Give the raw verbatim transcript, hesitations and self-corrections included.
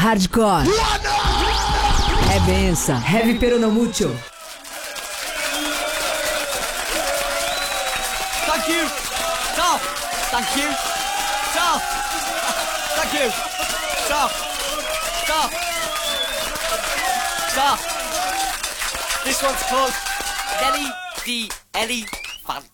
hardcore. É benção. Heavy pero no mucho. Thank you. Stop. Thank you. Stop. Thank you. Stop. Stop. Stop. This one's called Nelly the Elephant.